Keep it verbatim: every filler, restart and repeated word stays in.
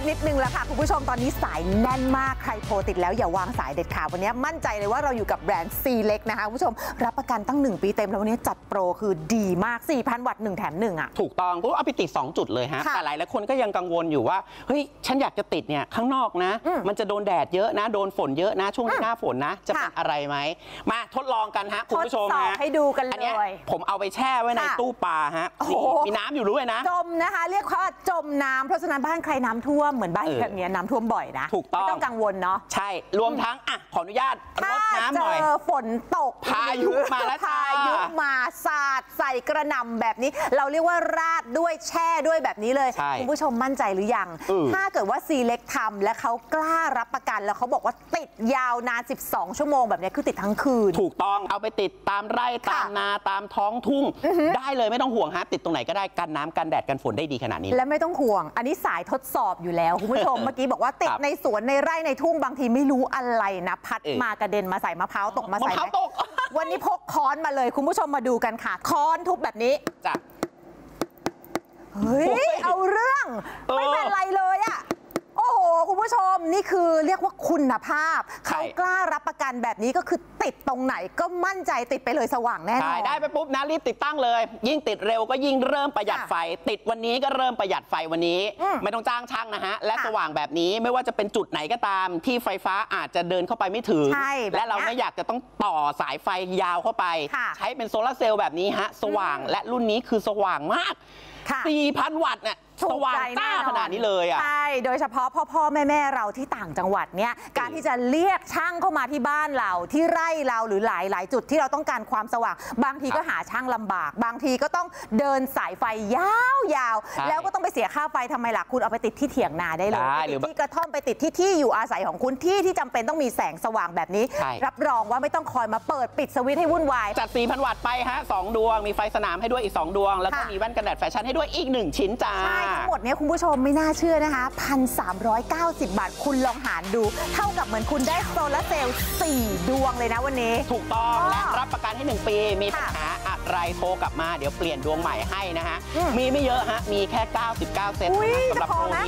นิดนึงแล้วค่ะคุณผู้ชมตอนนี้สายแน่นมากใครโทรติดแล้วอย่าวางสายเด็ดขาดวันนี้มั่นใจเลยว่าเราอยู่กับแบรนด์ ซี เล็ก นะคะคุณผู้ชมรับประกันตั้งหนึ่งปีเต็มแล้ววันนี้จัดโปรคือดีมาก สี่พัน วัตต์หนึ่งแถมหนึ่งอ่ะถูกต้องก็เอาไปติดสองจุดเลยฮะแต่หลายหลายคนก็ยังกังวลอยู่ว่าเฮ้ยฉันอยากจะติดเนี่ยข้างนอกนะมันจะโดนแดดเยอะนะโดนฝนเยอะนะช่วงหน้าฝนนะจะเป็นอะไรไหมมาทดลองกันฮะคุณผู้ชมฮะให้ดูกันเลยผมเอาไปแช่ไว้ในตู้ปลาฮะมีน้ำอยู่ด้วยนะจมนะคะเรียกว่าจมน้ำเพราะฉะนั้นบ้านใครน้ำท่วมเหมือนบ้านแบบนี้น้ำท่วมบ่อยนะถูกต้องไม่ต้องกังวลเนาะใช่รวมทั้งอ่ะขออนุญาตรดน้ำหน่อยเจอฝนตกพายุมาแล้วพายุมาสาดใส่กระหน่ำแบบนี้เราเรียกว่าราดด้วยแช่ด้วยแบบนี้เลยคุณผู้ชมมั่นใจหรือยังถ้าเกิดว่า ซี เล็ก ทำและเขากล้ารับประกันแล้วเขาบอกว่าติดยาวนานสิบสองชั่วโมงแบบนี้คือติดทั้งคืนถูกต้องเอาไปติดตามไร่ตามนาตามท้องทุ่งได้เลยไม่ต้องห่วงฮะติดตรงไหนก็ได้กันน้ำกันแดดกันฝนได้ดีขนาดนี้และไม่ต้องห่วงอันนี้สายทดสอบอยู่แล้วคุณผู้ชมเมื่อกี้บอกว่าติดในสวนในไร่ในทุ่งบางทีไม่รู้อะไรนะพัดมากระเด็นมาใส่มะพร้าวตกมาใส่วันนี้พกค้อนมาเลยคุณผู้ชมมาดูกันค่ะค้อนทุบแบบนี้จ้ะเฮ้ยเอาเรื่องไม่เป็นไรเลยอะโอ้โหคุณผู้ชมนี่คือเรียกว่าคุณภาพเขากล้ารับประกันแบบนี้ก็คือติดตรงไหนก็มั่นใจติดไปเลยสว่างแน่นอนได้ไปปุ๊บนะรีบติดตั้งเลยยิ่งติดเร็วก็ยิ่งเริ่มประหยัดไฟติดวันนี้ก็เริ่มประหยัดไฟวันนี้ไม่ต้องจ้างช่างนะฮะและสว่างแบบนี้ไม่ว่าจะเป็นจุดไหนก็ตามที่ไฟฟ้าอาจจะเดินเข้าไปไม่ถึงและเราไม่อยากจะต้องต่อสายไฟยาวเข้าไปใช้เป็นโซลาร์เซลล์แบบนี้ฮะสว่างและรุ่นนี้คือสว่างมาก สี่พัน วัตต์เนี่ยสว่างจ้าขนาดนี้เลยอ่ะใช่โดยเฉพาะพ่อพ่อแม่แม่เราที่ต่างจังหวัดเนี่ยการที่จะเรียกช่างเข้ามาที่บ้านเราที่ไร่เราหรือหลายหลายจุดที่เราต้องการความสว่างบางทีก็หาช่างลำบากบางทีก็ต้องเดินสายไฟยาวๆแล้วก็ต้องไปเสียค่าไฟทำไมล่ะคุณเอาไปติดที่เถียงนาได้เลยไปติดที่กระท่อมไปติดที่ที่อยู่อาศัยของคุณที่ที่จำเป็นต้องมีแสงสว่างแบบนี้รับรองว่าไม่ต้องคอยมาเปิดปิดสวิตช์ให้วุ่นวายจัด สี่พัน วัตต์ไปฮะสองดวงมีไฟสนามให้ด้วยอีกสองดวงแล้วก็มีแว่นกันแดดแฟชั่นให้ด้วยอีกหนึ่งชิ้นจ้าใช่ทั้งหมดนี้คุณผู้ชมไม่น่าเชื่อนะคะ หนึ่งพันสามร้อยเก้าสิบ บาทคุณลองหารดูเท่ากับเหมือนคุณได้โซลาร์เซลล์สี่ดวงเลยนะวันนี้ถูกต้องและรับประกันให้หนึ่งปีมีปัญหาอะไรโทรกลับมาเดี๋ยวเปลี่ยนดวงใหม่ให้นะฮะมีไม่เยอะฮะมีแค่เก้าสิบเก้าเซตสำหรับโปรนี้